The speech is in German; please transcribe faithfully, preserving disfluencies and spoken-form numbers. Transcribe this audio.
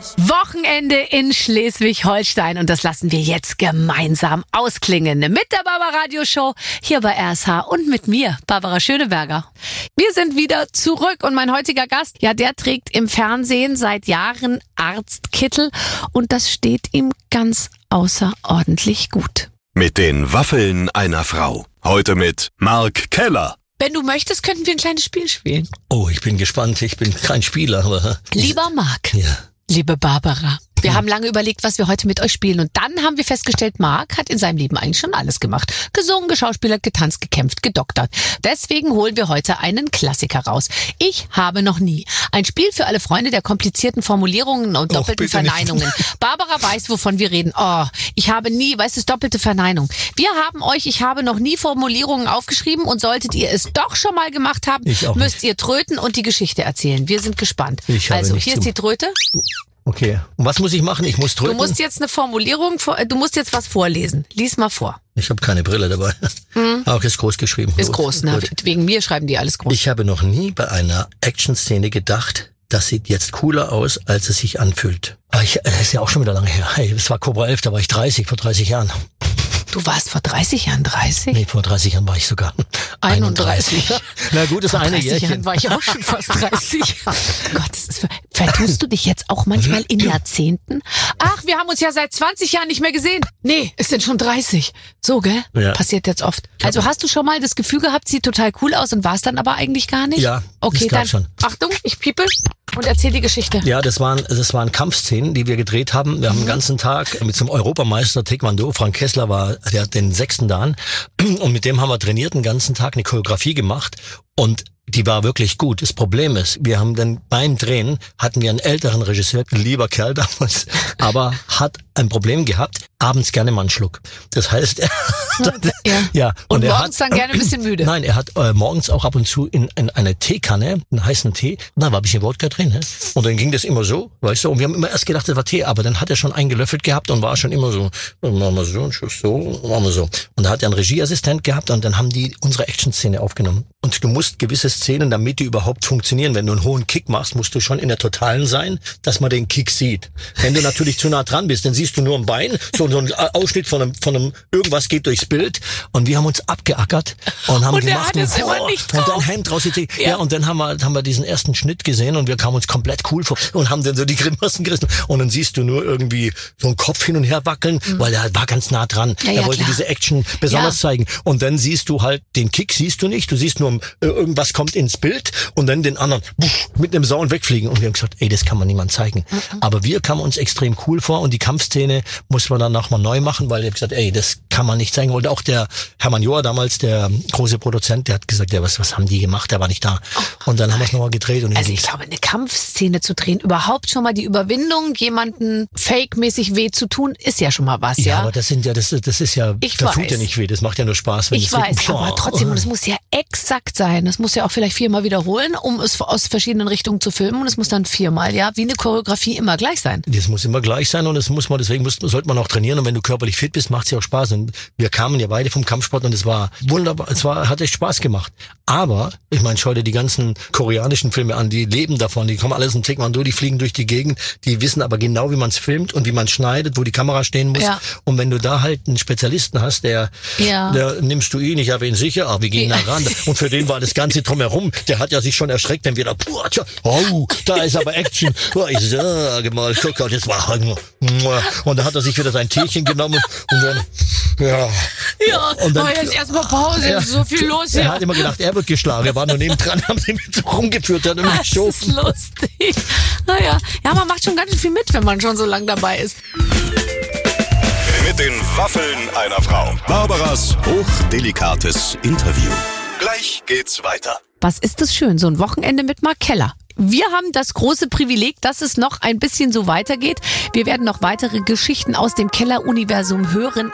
Wochenende in Schleswig-Holstein und das lassen wir jetzt gemeinsam ausklingen mit der Barbara Radio Show hier bei R S H und mit mir, Barbara Schöneberger. Wir sind wieder zurück und mein heutiger Gast, ja, der trägt im Fernsehen seit Jahren Arztkittel und das steht ihm ganz außerordentlich gut. Mit den Waffeln einer Frau. Heute mit Mark Keller. Wenn du möchtest, könnten wir ein kleines Spiel spielen. Oh, ich bin gespannt. Ich bin kein Spieler, aber... Lieber Mark, Ja. liebe Barbara, wir haben lange überlegt, was wir heute mit euch spielen. Und dann haben wir festgestellt, Mark hat in seinem Leben eigentlich schon alles gemacht. Gesungen, geschauspielert, getanzt, gekämpft, gedoktert. Deswegen holen wir heute einen Klassiker raus. Ich habe noch nie. Ein Spiel für alle Freunde der komplizierten Formulierungen und doppelten bitte nicht. Verneinungen. Barbara weiß, wovon wir reden. Oh, ich habe nie, weißt du, doppelte Verneinung. Wir haben euch, ich habe noch nie Formulierungen aufgeschrieben und solltet ihr es doch schon mal gemacht haben, Ich auch müsst ihr tröten und die Geschichte erzählen. Wir sind gespannt. Ich habe also, nichts hier ist die Tröte. Okay. Und was muss ich machen? Ich muss Du drücken? musst jetzt eine Formulierung, vor- du musst jetzt was vorlesen. Lies mal vor. Ich habe keine Brille dabei. Auch ist groß geschrieben. Ist Gut, groß, ne? gut. Wegen mir schreiben die alles groß. Ich habe noch nie bei einer Action-Szene gedacht, das sieht jetzt cooler aus, als es sich anfühlt. Aber ich, das ist ja auch schon wieder lange her. Hey, das war Cobra elf, da war ich dreißig, vor dreißig Jahren. Du warst vor dreißig Jahren dreißig? Nee, vor dreißig Jahren war ich sogar einunddreißig. Na gut, das Vor eine dreißig Jahren Jährchen. war ich auch schon fast dreißig. Gott, das ist für, vertust du dich jetzt auch manchmal in Jahrzehnten? Ach, wir haben uns ja seit zwanzig Jahren nicht mehr gesehen. Nee, es sind schon dreißig. So, gell? Ja. Passiert jetzt oft. Also hast du schon mal das Gefühl gehabt, sieht total cool aus und war es dann aber eigentlich gar nicht? Ja, Okay, das gab dann, schon. Achtung, ich piepe und erzähl die Geschichte. Ja, das waren, das waren Kampfszenen, die wir gedreht haben. Wir haben den ganzen Tag mit so einem Europameister Taekwondo, Frank Kessler war, der hat den sechsten Dan, und mit dem haben wir trainiert den ganzen Tag, eine Choreografie gemacht und die war wirklich gut. Das Problem ist, wir haben dann beim Drehen, hatten wir einen älteren Regisseur, ein lieber Kerl damals, aber hat ein Problem gehabt, abends gerne mal einen Schluck. Das heißt, er Ja. ja, Und er morgens dann gerne ein bisschen müde. Nein, er hat äh, morgens auch ab und zu in, in eine Teekanne, einen heißen Tee, und da war ein bisschen Wodka drin. Ne? Und dann ging das immer so, weißt du, und wir haben immer erst gedacht, das war Tee, aber dann hat er schon eingelöffelt gehabt und war schon immer so, machen wir so, Schuss so, machen wir so. Und da hat er einen Regieassistent gehabt und dann haben die unsere Action-Szene aufgenommen. Und du musst gewisse Szenen, damit die überhaupt funktionieren, wenn du einen hohen Kick machst, musst du schon in der Totalen sein, dass man den Kick sieht. Wenn du natürlich zu nah dran bist, dann siehst du nur ein Bein, so, so ein Ausschnitt von einem, von einem, irgendwas geht durchs Bild und wir haben uns abgeackert und haben Und er gemacht hat es immer nicht und drauf. dann Hemd raus. Ja. Ja. ja, und dann haben wir, haben wir diesen ersten Schnitt gesehen und wir kamen uns komplett cool vor und haben dann so die Grimassen gerissen und dann siehst du nur irgendwie so einen Kopf hin und her wackeln, mhm. weil er war ganz nah dran. Ja, er ja, wollte klar. diese Action besonders Ja. zeigen und dann siehst du halt, den Kick siehst du nicht, du siehst nur, äh, irgendwas kommt ins Bild und dann den anderen buff, mit einem Sound wegfliegen und wir haben gesagt, ey, das kann man niemand zeigen. Mhm. Aber wir kamen uns extrem cool vor und die Kampfszene muss man dann nochmal neu machen, weil er hat gesagt, ey, das kann man nicht zeigen. Und auch der Hermann Joa damals, der große Produzent, der hat gesagt, ja, was, was haben die gemacht? Der war nicht da. Oh, und dann haben wir es nochmal gedreht. Und Also ich glaube, eine Kampfszene zu drehen, überhaupt schon mal die Überwindung, jemanden fake-mäßig weh zu tun, ist ja schon mal was, ja, ja? aber das sind ja, das, das ist ja, Ich das tut weiß. ja nicht weh, das macht ja nur Spaß. Wenn Ich es weiß, Boah. aber trotzdem, und es muss ja exakt sein. Das muss ja auch vielleicht viermal wiederholen, um es aus verschiedenen Richtungen zu filmen. Und es muss dann viermal, ja, wie eine Choreografie immer gleich sein. Das muss immer gleich sein und das muss man, deswegen muss, sollte man auch trainieren und wenn du körperlich fit bist, macht es ja auch Spaß. Und wir kamen ja beide vom Kampfsport und es war wunderbar, es war, hat echt Spaß gemacht. Aber, ich meine, schau dir die ganzen koreanischen Filme an, die leben davon, die kommen alles in Taekwondo, die fliegen durch die Gegend, die wissen aber genau, wie man es filmt und wie man schneidet, wo die Kamera stehen muss. Ja. Und wenn du da halt einen Spezialisten hast, der, Ja. der nimmst du ihn, ich habe ihn sicher, aber wir gehen Ja. da ran. Und für den war das Ganze drumherum, der hat ja sich schon erschreckt, wenn wir da, puh, tja, oh, da ist aber Action. Oh, ich sage mal, guck mal, das war, und da hat er sich wieder sein Teechen genommen und dann, ja. Ja, Und dann- aber jetzt erstmal Pause, Ja. ist so viel los Er hier. hat immer gedacht, er wird geschlagen. Er war nur nebendran, haben sie mit so rumgeführt, der hat immer Das ist geschoben. lustig. Naja, ja, man macht schon ganz schön viel mit, wenn man schon so lange dabei ist. Mit den Waffeln einer Frau. Barbaras hochdelikates Interview. Gleich geht's weiter. Was ist das schön, so ein Wochenende mit Mark Keller. Wir haben das große Privileg, dass es noch ein bisschen so weitergeht. Wir werden noch weitere Geschichten aus dem Keller-Universum hören.